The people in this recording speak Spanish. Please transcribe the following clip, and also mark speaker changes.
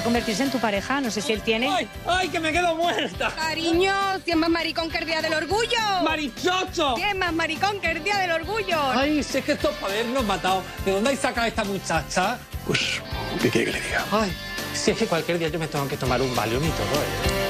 Speaker 1: convertirse en tu pareja. No sé si él tiene...
Speaker 2: ¡Ay, ay, que me quedo muerta!
Speaker 3: Cariño, si es más maricón que el día del orgullo.
Speaker 2: ¡Marichocho!
Speaker 3: Si es más maricón que el día del orgullo.
Speaker 2: Ay, si es que esto es para habernos matado. ¿De dónde hay sacado a esta muchacha?
Speaker 4: Pues, ¿qué quiere que le diga?
Speaker 2: Ay, si es que cualquier día yo me tengo que tomar un Valium y todo, ¿eh?